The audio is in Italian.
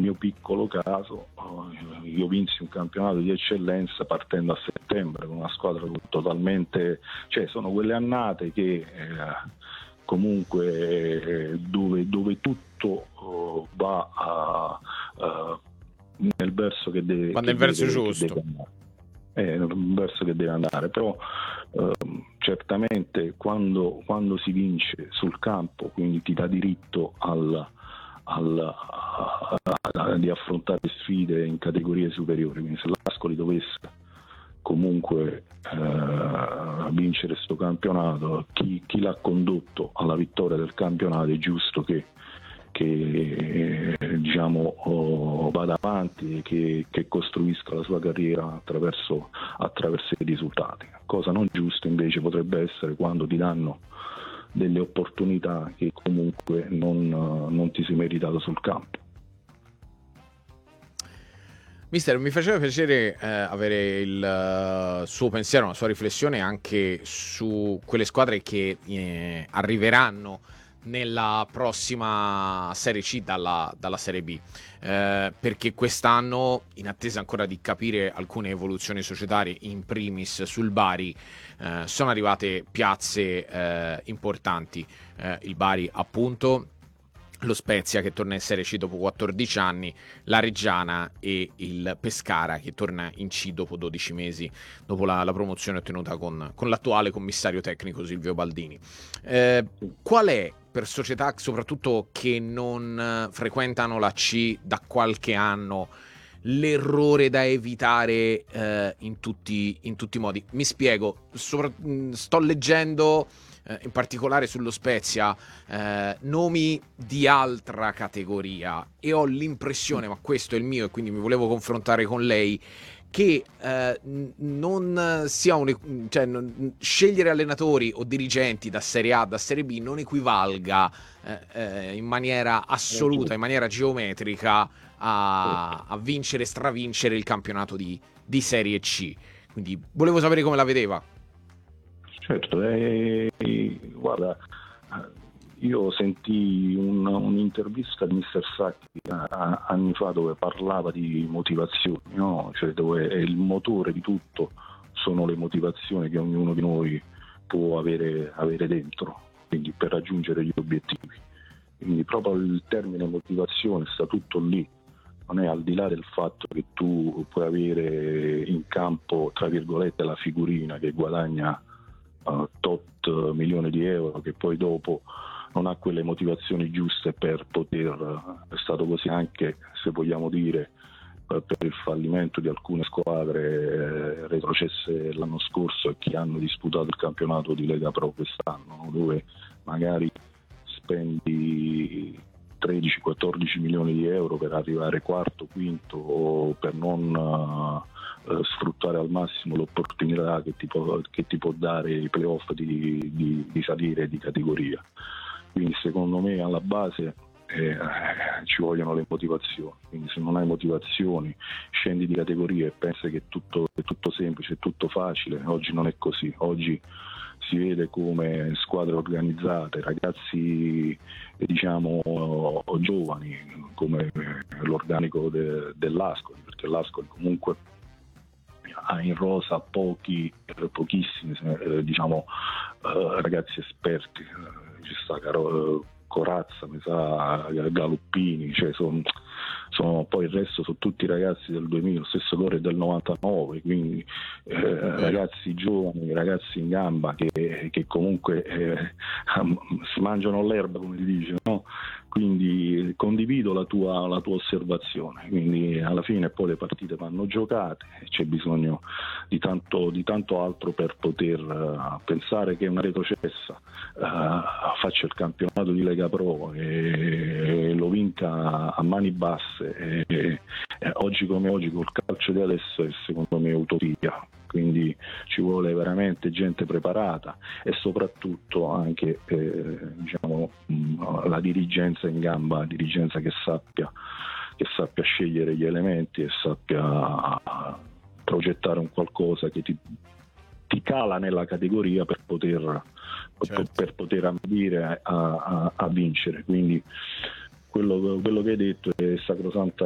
mio piccolo caso, io vinsi un campionato di eccellenza partendo a settembre con una squadra totalmente, cioè sono quelle annate che comunque dove tutto va nel verso che deve, quando è il verso giusto, che deve andare. Un verso che deve andare, però certamente quando si vince sul campo, quindi ti dà diritto di affrontare sfide in categorie superiori. Quindi se l'Ascoli dovesse comunque vincere questo campionato, chi l'ha condotto alla vittoria del campionato è giusto che diciamo vada avanti e che costruisca la sua carriera attraverso i risultati. Cosa non giusta invece potrebbe essere quando ti danno delle opportunità che comunque non ti sei meritato sul campo. Mister, mi faceva piacere avere il suo pensiero, la sua riflessione anche su quelle squadre che arriveranno nella prossima Serie C dalla Serie B, perché quest'anno, in attesa ancora di capire alcune evoluzioni societarie, in primis sul Bari, sono arrivate piazze importanti, il Bari appunto, lo Spezia che torna in Serie C dopo 14 anni, la Reggiana e il Pescara che torna in C dopo 12 mesi, dopo la promozione ottenuta con l'attuale commissario tecnico Silvio Baldini. Qual è, per società soprattutto che non frequentano la C da qualche anno, l'errore da evitare in tutti i modi? Mi spiego, sto leggendo in particolare sullo Spezia nomi di altra categoria e ho l'impressione, ma questo è il mio e quindi mi volevo confrontare con lei, che non sia scegliere allenatori o dirigenti da Serie A, da Serie B non equivalga in maniera assoluta, in maniera geometrica a vincere, stravincere il campionato di Serie C. Quindi volevo sapere come la vedeva. Certo, guarda, io sentii un'intervista di Mr. Sacchi anni fa dove parlava di motivazioni, no? Cioè dove il motore di tutto sono le motivazioni che ognuno di noi può avere dentro, quindi per raggiungere gli obiettivi. Quindi proprio il termine motivazione sta tutto lì, non è al di là del fatto che tu puoi avere in campo, tra virgolette, la figurina che guadagna tot milioni di euro, che poi dopo non ha quelle motivazioni giuste per poter, è stato così anche, se vogliamo dire, per il fallimento di alcune squadre retrocesse l'anno scorso e che hanno disputato il campionato di Lega Pro quest'anno, no? Dove magari spendi 13-14 milioni di euro per arrivare quarto, quinto, o per non sfruttare al massimo l'opportunità che ti può dare i playoff di salire di categoria. Quindi secondo me alla base ci vogliono le motivazioni, quindi se non hai motivazioni scendi di categoria e pensi che è tutto semplice, è tutto facile. Oggi non è così, oggi si vede come squadre organizzate, ragazzi diciamo giovani, come l'organico dell'Ascoli, perché l'Ascoli comunque ha in rosa pochissimi ragazzi esperti. Ci sta Corazza, mi sa, Galoppini, cioè poi il resto sono tutti ragazzi del 2000, lo stesso Torre del 99, quindi ragazzi giovani, ragazzi in gamba che comunque si mangiano l'erba, come si dice, no? Quindi condivido la tua osservazione, quindi alla fine poi le partite vanno giocate, c'è bisogno di tanto altro per poter pensare che una retrocessa faccia il campionato di Lega Pro e lo vinca a mani basse, oggi come oggi col calcio di adesso è secondo me utopia. Quindi ci vuole veramente gente preparata e soprattutto anche la dirigenza in gamba, dirigenza che sappia scegliere gli elementi e sappia progettare un qualcosa che ti cala nella categoria per poter ambire a vincere. Quindi quello che hai detto è sacrosanta